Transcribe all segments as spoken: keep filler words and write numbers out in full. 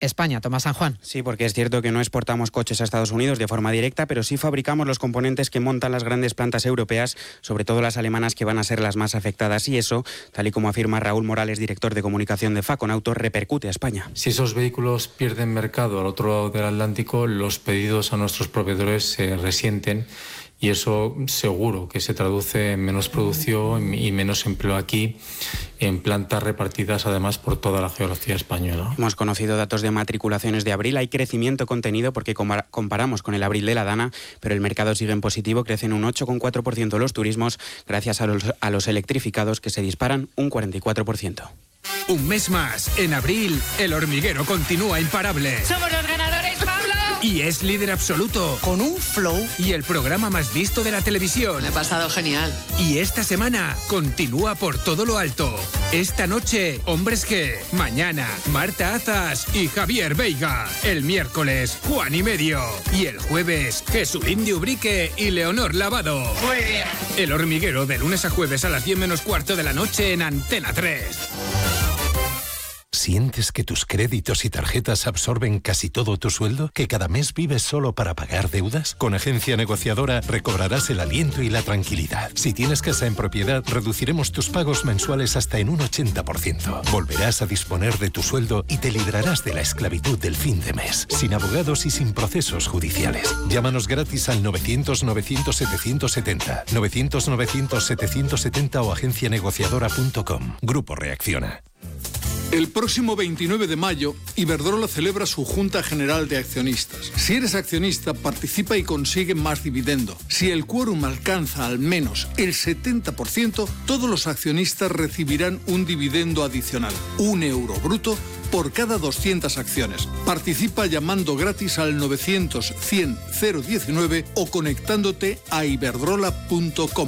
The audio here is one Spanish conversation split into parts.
España. Tomás San Juan. Sí, porque es cierto que no exportamos coches a Estados Unidos de forma directa, pero sí fabricamos los componentes que montan las grandes plantas europeas, sobre todo las alemanas, que van a ser las más afectadas. Y eso, tal y como afirma Raúl Morales, director de comunicación de Faconauto, repercute a España. Si esos vehículos pierden mercado al otro lado del Atlántico, los pedidos a nuestros proveedores se resienten. Y eso seguro que se traduce en menos producción y menos empleo aquí, en plantas repartidas además por toda la geografía española. Hemos conocido datos de matriculaciones de abril. Hay crecimiento contenido porque comparamos con el abril de la Dana, pero el mercado sigue en positivo. Crecen un ocho coma cuatro por ciento los turismos, gracias a los, a los electrificados, que se disparan un cuarenta y cuatro por ciento. Un mes más. En abril, El Hormiguero continúa imparable. ¡Somos los ganadores, Pablo! Y es líder absoluto. Con un flow. Y el programa más visto de la televisión. Me he pasado genial. Y esta semana continúa por todo lo alto. Esta noche, Hombres G. Mañana, Marta Azas y Javier Veiga. El miércoles, Juan y Medio. Y el jueves, Jesulín de Ubrique y Leonor Lavado. Muy bien. El Hormiguero, de lunes a jueves a las diez menos cuarto de la noche en Antena tres. ¿Sientes que tus créditos y tarjetas absorben casi todo tu sueldo? ¿Que cada mes vives solo para pagar deudas? Con Agencia Negociadora recobrarás el aliento y la tranquilidad. Si tienes casa en propiedad, reduciremos tus pagos mensuales hasta en un ochenta por ciento. Volverás a disponer de tu sueldo y te librarás de la esclavitud del fin de mes, sin abogados y sin procesos judiciales. Llámanos gratis al novecientos novecientos setecientos setenta, novecientos novecientos setecientos setenta o agencia negociadora punto com. Grupo Reacciona. El próximo veintinueve de mayo, Iberdrola celebra su Junta General de Accionistas. Si eres accionista, participa y consigue más dividendo. Si el quórum alcanza al menos el setenta por ciento, todos los accionistas recibirán un dividendo adicional, un euro bruto, por cada doscientas acciones. Participa llamando gratis al novecientos cien cero diecinueve o conectándote a iberdrola punto com.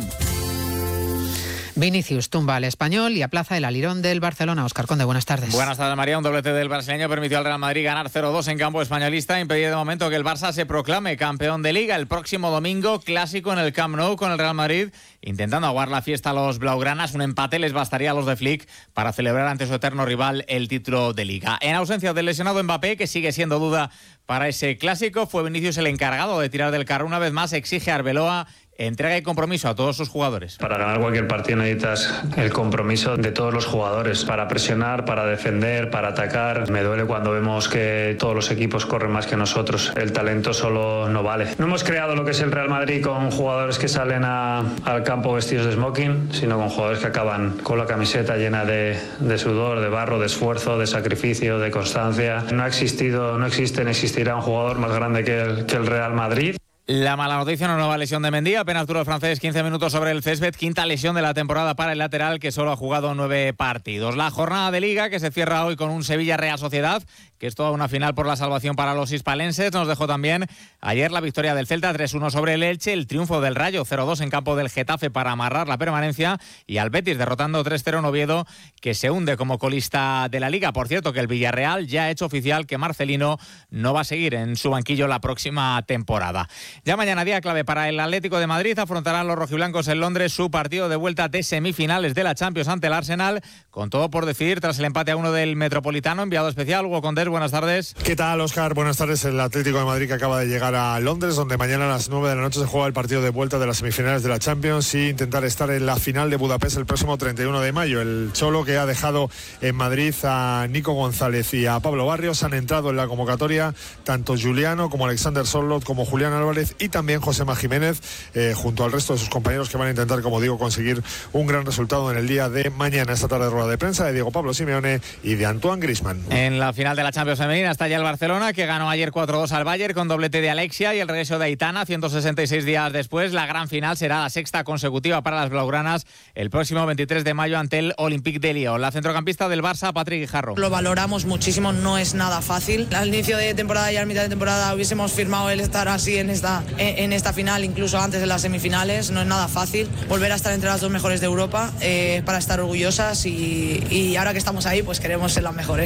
Vinicius tumba al Español y aplaza el alirón del Barcelona. Óscar Conde, buenas tardes. Buenas tardes, María. Un doblete del brasileño permitió al Real Madrid ganar cero dos en campo españolista, impedir de momento que el Barça se proclame campeón de Liga. El próximo domingo, clásico en el Camp Nou con el Real Madrid, intentando aguar la fiesta a los blaugranas. Un empate les bastaría a los de Flick para celebrar ante su eterno rival el título de Liga. En ausencia del lesionado Mbappé, que sigue siendo duda para ese clásico, fue Vinicius el encargado de tirar del carro. Una vez más exige a Arbeloa entrega y compromiso a todos sus jugadores. Para ganar cualquier partido necesitas el compromiso de todos los jugadores, para presionar, para defender, para atacar. Me duele cuando vemos que todos los equipos corren más que nosotros. El talento solo no vale. No hemos creado lo que es el Real Madrid con jugadores que salen a, al campo vestidos de smoking, sino con jugadores que acaban con la camiseta llena de, de sudor, de barro, de esfuerzo, de sacrificio, de constancia. No ha existido, no existe ni existirá un jugador más grande que el, que el Real Madrid. La mala noticia, una nueva lesión de Mendy, apenas duró el francés quince minutos sobre el césped, quinta lesión de la temporada para el lateral, que solo ha jugado nueve partidos. La jornada de Liga, que se cierra hoy con un Sevilla-Real Sociedad, que es toda una final por la salvación para los hispalenses, nos dejó también ayer la victoria del Celta tres uno sobre el Elche, el triunfo del Rayo cero dos en campo del Getafe para amarrar la permanencia, y al Betis derrotando tres cero en Oviedo, que se hunde como colista de la Liga. Por cierto, que el Villarreal ya ha hecho oficial que Marcelino no va a seguir en su banquillo la próxima temporada. Ya mañana, día clave para el Atlético de Madrid, afrontarán los rojiblancos en Londres su partido de vuelta de semifinales de la Champions ante el Arsenal, con todo por decidir tras el empate a uno del Metropolitano. Enviado especial, Hugo Condés, buenas tardes. ¿Qué tal, Óscar? Buenas tardes. El Atlético de Madrid, que acaba de llegar a Londres, donde mañana a las nueve de la noche se juega el partido de vuelta de las semifinales de la Champions y intentar estar en la final de Budapest el próximo treinta y uno de mayo. El Cholo, que ha dejado en Madrid a Nico González y a Pablo Barrios, han entrado en la convocatoria tanto Juliano como Alexander Sörloth como Julián Álvarez y también Josema Jiménez, eh, junto al resto de sus compañeros, que van a intentar, como digo, conseguir un gran resultado en el día de mañana. Esta tarde, rueda de prensa de Diego Pablo Simeone y de Antoine Griezmann. En la final de la Champions femenina está ya el Barcelona, que ganó ayer cuatro dos al Bayern con doblete de Alexia y el regreso de Aitana ciento sesenta y seis días después. La gran final será la sexta consecutiva para las blaugranas el próximo veintitrés de mayo ante el Olympique de Lyon. La centrocampista del Barça, Patrick Guijarro. Lo valoramos muchísimo, no es nada fácil. Al inicio de temporada y a mitad de temporada hubiésemos firmado el estar así en esta, en esta final, incluso antes de las semifinales. No es nada fácil volver a estar entre las dos mejores de Europa, eh, para estar orgullosas y, y ahora que estamos ahí, pues queremos ser las mejores.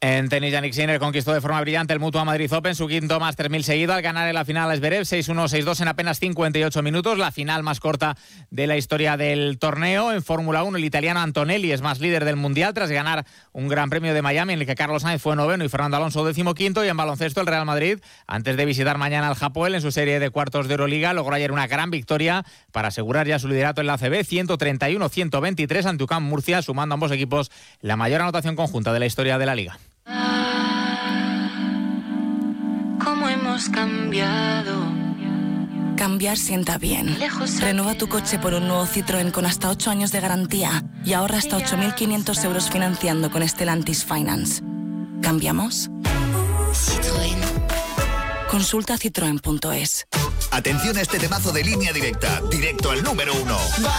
En tenis, Jannik Sinner conquistó de forma brillante el Mutua Madrid Open, su quinto Masters mil seguido, al ganar en la final a Zverev seis uno seis dos en apenas cincuenta y ocho minutos, la final más corta de la historia del torneo. En Fórmula uno, el italiano Antonelli es más líder del Mundial tras ganar un Gran Premio de Miami en el que Carlos Sainz fue noveno y Fernando Alonso decimoquinto. Y en baloncesto, el Real Madrid, antes de visitar mañana al Hapoel en su serie de cuartos de Euroliga, logró ayer una gran victoria para asegurar ya su liderato en la A C B, ciento treinta y uno a ciento veintitrés ante U C A M Murcia, sumando a ambos equipos la mayor anotación conjunta de la historia de la Liga. ¿Cómo hemos cambiado? Cambiar sienta bien. Renueva tu coche por un nuevo Citroën con hasta ocho años de garantía y ahorra hasta ocho mil quinientos euros financiando con Stellantis Finance. ¿Cambiamos? Citroën. Consulta citroen punto es. Atención a este temazo de Línea Directa, directo al número uno.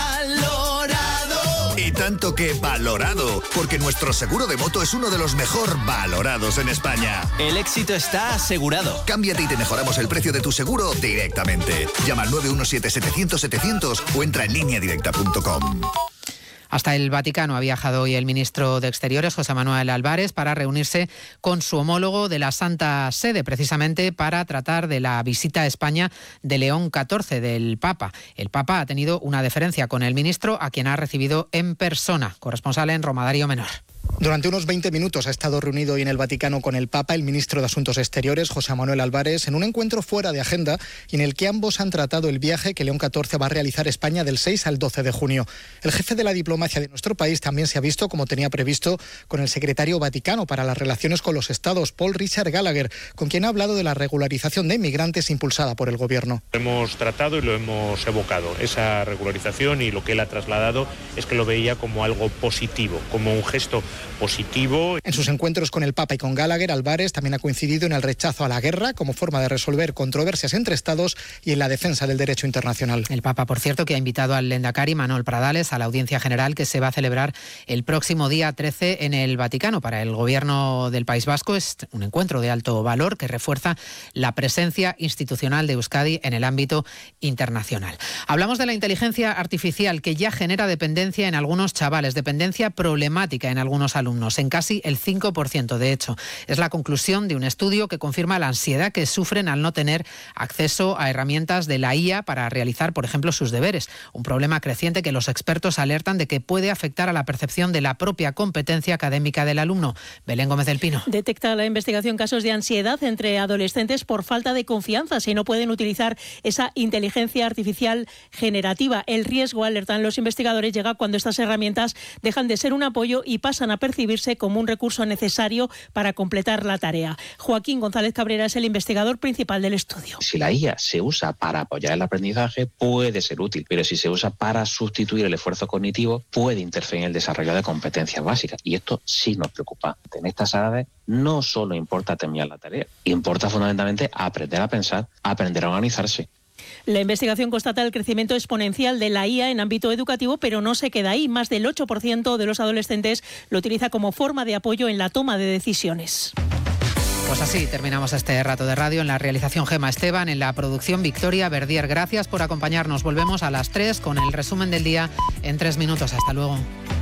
¡Valorado! Y tanto que valorado, porque nuestro seguro de moto es uno de los mejor valorados en España. El éxito está asegurado. Cámbiate y te mejoramos el precio de tu seguro directamente. Llama al nueve uno siete setecientos setecientos o entra en línea directa punto com. Hasta el Vaticano ha viajado hoy el ministro de Exteriores, José Manuel Álvarez, para reunirse con su homólogo de la Santa Sede, precisamente para tratar de la visita a España de León catorce, del Papa. El Papa ha tenido una deferencia con el ministro, a quien ha recibido en persona. Corresponsal en Roma, Darío Menor. Durante unos veinte minutos ha estado reunido hoy en el Vaticano con el Papa, el ministro de Asuntos Exteriores, José Manuel Álvarez, en un encuentro fuera de agenda y en el que ambos han tratado el viaje que León catorce va a realizar a España del seis al doce de junio. El jefe de la diplomacia de nuestro país también se ha visto, como tenía previsto, con el secretario vaticano para las relaciones con los estados, Paul Richard Gallagher, con quien ha hablado de la regularización de inmigrantes impulsada por el gobierno. Hemos tratado y lo hemos evocado. Esa regularización, y lo que él ha trasladado es que lo veía como algo positivo, como un gesto positivo. En sus encuentros con el Papa y con Gallagher, Álvarez también ha coincidido en el rechazo a la guerra como forma de resolver controversias entre estados y en la defensa del derecho internacional. El Papa, por cierto, que ha invitado al Lehendakari Manuel Pradales a la audiencia general que se va a celebrar el próximo día trece en el Vaticano. Para el gobierno del País Vasco es un encuentro de alto valor que refuerza la presencia institucional de Euskadi en el ámbito internacional. Hablamos de la inteligencia artificial, que ya genera dependencia en algunos chavales, dependencia problemática en algunos alumnos, en casi el cinco por ciento de hecho. Es la conclusión de un estudio que confirma la ansiedad que sufren al no tener acceso a herramientas de la I A para realizar, por ejemplo, sus deberes. Un problema creciente que los expertos alertan de que puede afectar a la percepción de la propia competencia académica del alumno. Belén Gómez del Pino. Detecta la investigación casos de ansiedad entre adolescentes por falta de confianza si no pueden utilizar esa inteligencia artificial generativa. El riesgo, alertan los investigadores, llega cuando estas herramientas dejan de ser un apoyo y pasan a percibirse como un recurso necesario para completar la tarea. Joaquín González Cabrera es el investigador principal del estudio. Si la I A se usa para apoyar el aprendizaje, puede ser útil, pero si se usa para sustituir el esfuerzo cognitivo, puede interferir en el desarrollo de competencias básicas. Y esto sí nos preocupa. En estas edades no solo importa terminar la tarea, importa fundamentalmente aprender a pensar, aprender a organizarse. La investigación constata el crecimiento exponencial de la I A en ámbito educativo, pero no se queda ahí. Más del ocho por ciento de los adolescentes lo utiliza como forma de apoyo en la toma de decisiones. Pues así terminamos este rato de radio. En la realización, Gema Esteban, en la producción, Victoria Verdier. Gracias por acompañarnos. Volvemos a las tres con el resumen del día en tres minutos. Hasta luego.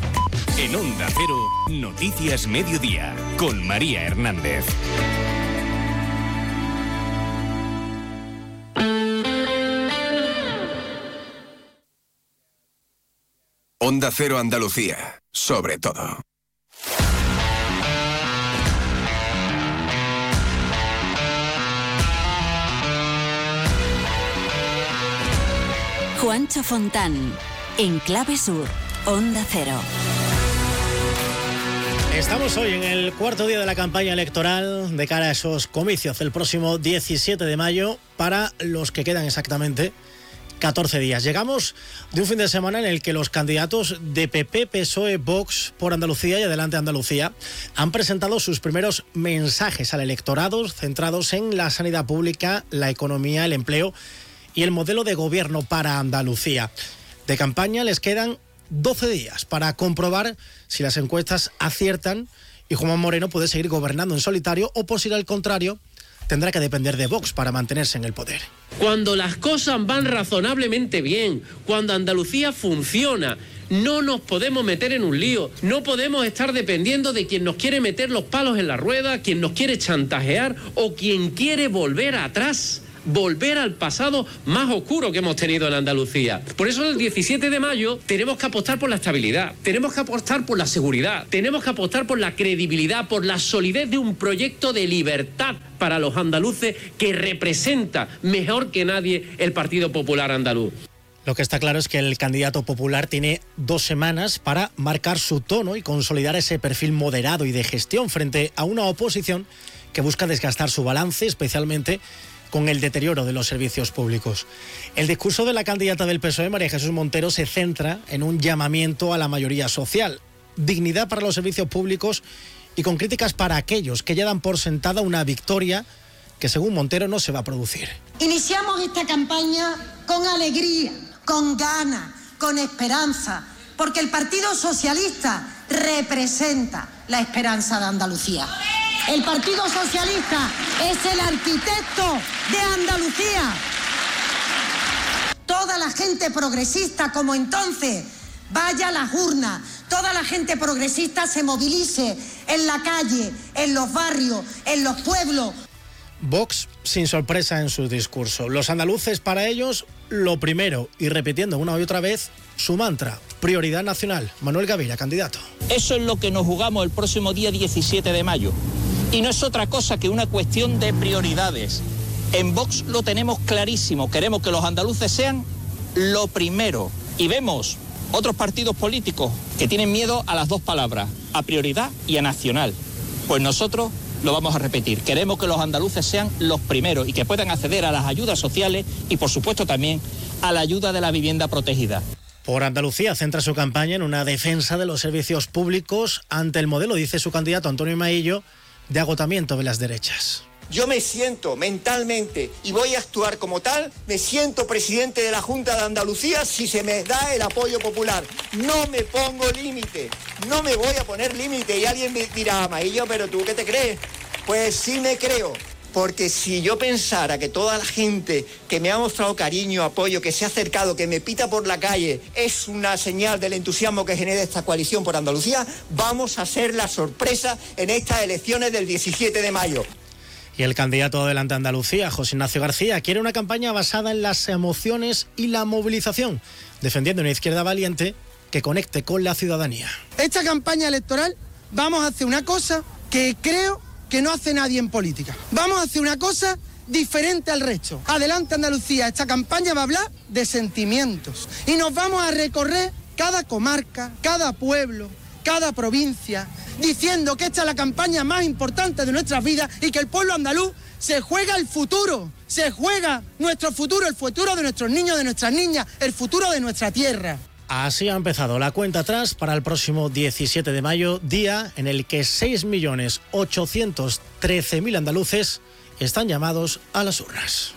En Onda Cero, Noticias Mediodía, con María Hernández. Onda Cero Andalucía, sobre todo. Juancho Fontán, en Clave Sur, Onda Cero. Estamos hoy en el cuarto día de la campaña electoral de cara a esos comicios el próximo diecisiete de mayo, para los que quedan exactamente catorce días. Llegamos de un fin de semana en el que los candidatos de P P, P S O E, Vox por Andalucía y Adelante Andalucía han presentado sus primeros mensajes al electorado centrados en la sanidad pública, la economía, el empleo y el modelo de gobierno para Andalucía. De campaña les quedan doce días para comprobar si las encuestas aciertan y Juanma Moreno puede seguir gobernando en solitario, o por si al contrario tendrá que depender de Vox para mantenerse en el poder. Cuando las cosas van razonablemente bien, cuando Andalucía funciona, No nos podemos meter en un lío. No podemos estar dependiendo de quien nos quiere meter los palos en la rueda, quien nos quiere chantajear o quien quiere volver atrás. Volver al pasado más oscuro que hemos tenido en Andalucía. Por eso el diecisiete de mayo tenemos que apostar por la estabilidad, tenemos que apostar por la seguridad, tenemos que apostar por la credibilidad, por la solidez de un proyecto de libertad para los andaluces que representa mejor que nadie el Partido Popular Andaluz. Lo que está claro es que el candidato popular tiene dos semanas para marcar su tono y consolidar ese perfil moderado y de gestión frente a una oposición que busca desgastar su balance, especialmente con el deterioro de los servicios públicos. El discurso de la candidata del P S O E, María Jesús Montero, se centra en un llamamiento a la mayoría social, dignidad para los servicios públicos y con críticas para aquellos que ya dan por sentada una victoria que, según Montero, no se va a producir. Iniciamos esta campaña con alegría, con ganas, con esperanza, porque el Partido Socialista representa la esperanza de Andalucía. El Partido Socialista es el arquitecto de Andalucía. Toda la gente progresista, como entonces, vaya a las urnas. Toda la gente progresista se movilice en la calle, en los barrios, en los pueblos. Vox sin sorpresa en su discurso. Los andaluces, para ellos, lo primero, y repitiendo una y otra vez su mantra: prioridad nacional. Manuel Gaviria, candidato. Eso es lo que nos jugamos el próximo día diecisiete de mayo. Y no es otra cosa que una cuestión de prioridades. En Vox lo tenemos clarísimo. Queremos que los andaluces sean lo primero. Y vemos otros partidos políticos que tienen miedo a las dos palabras, a prioridad y a nacional. Pues nosotros lo vamos a repetir. Queremos que los andaluces sean los primeros y que puedan acceder a las ayudas sociales y, por supuesto, también a la ayuda de la vivienda protegida. Por Andalucía centra su campaña en una defensa de los servicios públicos ante el modelo, dice su candidato Antonio Maillo, de agotamiento de las derechas. Yo me siento mentalmente, y voy a actuar como tal, me siento presidente de la Junta de Andalucía si se me da el apoyo popular. No me pongo límite, no me voy a poner límite. Y alguien me dirá, Maillo, ¿pero tú qué te crees? Pues sí me creo. Porque si yo pensara que toda la gente que me ha mostrado cariño, apoyo, que se ha acercado, que me pita por la calle, es una señal del entusiasmo que genera esta coalición por Andalucía, vamos a ser la sorpresa en estas elecciones del diecisiete de mayo. Y el candidato Adelante Andalucía, José Ignacio García, quiere una campaña basada en las emociones y la movilización, defendiendo una izquierda valiente que conecte con la ciudadanía. Esta campaña electoral vamos a hacer una cosa que creo que no hace nadie en política. Vamos a hacer una cosa diferente al resto. Adelante Andalucía, esta campaña va a hablar de sentimientos y nos vamos a recorrer cada comarca, cada pueblo, cada provincia, diciendo que esta es la campaña más importante de nuestras vidas y que el pueblo andaluz se juega el futuro, se juega nuestro futuro, el futuro de nuestros niños, de nuestras niñas, el futuro de nuestra tierra. Así ha empezado la cuenta atrás para el próximo diecisiete de mayo, día en el que seis millones ochocientos trece mil andaluces están llamados a las urnas.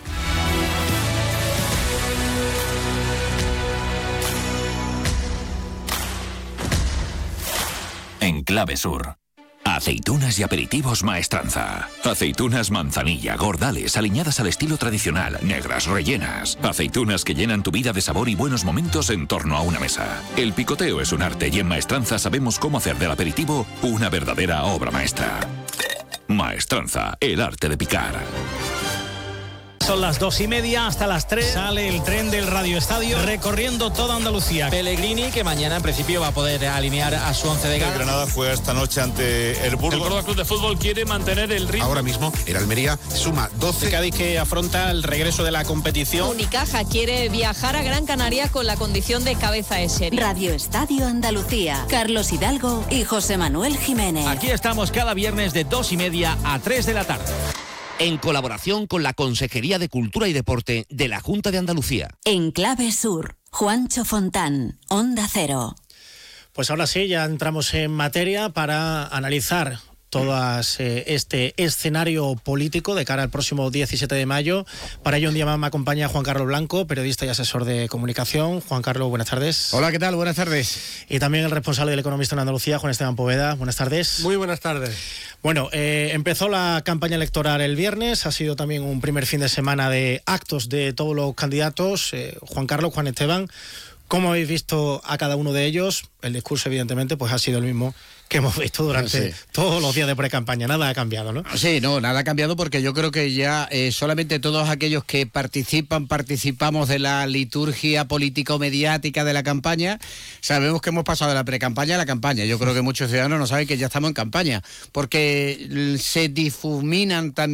En Clave Sur. Aceitunas y aperitivos Maestranza. Aceitunas manzanilla, gordales, aliñadas al estilo tradicional, negras, rellenas. Aceitunas que llenan tu vida de sabor y buenos momentos en torno a una mesa. El picoteo es un arte y en Maestranza sabemos cómo hacer del aperitivo una verdadera obra maestra. Maestranza, el arte de picar. Son las dos y media, hasta las tres sale el tren del Radio Estadio recorriendo toda Andalucía. Pellegrini, que mañana en principio va a poder alinear a su once de gala. El Granada fue esta noche ante el Burgos. El Córdoba Club de Fútbol quiere mantener el ritmo. Ahora mismo el Almería suma doce. El Cádiz, que afronta el regreso de la competición. Unicaja quiere viajar a Gran Canaria con la condición de cabeza de serie. Radio Estadio Andalucía. Carlos Hidalgo y José Manuel Jiménez. Aquí estamos cada viernes de dos y media a tres de la tarde. En colaboración con la Consejería de Cultura y Deporte de la Junta de Andalucía. En Clave Sur, Juancho Fontán, Onda Cero. Pues ahora sí, ya entramos en materia para analizar todo eh, este escenario político de cara al próximo diecisiete de mayo. Para ello un día más me acompaña Juan Carlos Blanco, periodista y asesor de comunicación. Juan Carlos, buenas tardes. Hola, ¿qué tal? Buenas tardes. Y también el responsable del Economista en Andalucía, Juan Esteban Poveda. Buenas tardes. Muy buenas tardes. Bueno, eh, empezó la campaña electoral el viernes, ha sido también un primer fin de semana de actos de todos los candidatos. Eh, Juan Carlos, Juan Esteban, ¿Cómo habéis visto a cada uno de ellos? El discurso, evidentemente, pues ha sido el mismo que hemos visto durante sí. todos los días de pre-campaña. Nada ha cambiado, ¿no? Sí, no, nada ha cambiado porque yo creo que ya eh, solamente todos aquellos que participan, participamos de la liturgia político-mediática de la campaña, sabemos que hemos pasado de la pre-campaña a la campaña. Yo creo que muchos ciudadanos no saben que ya estamos en campaña, porque se difuminan tan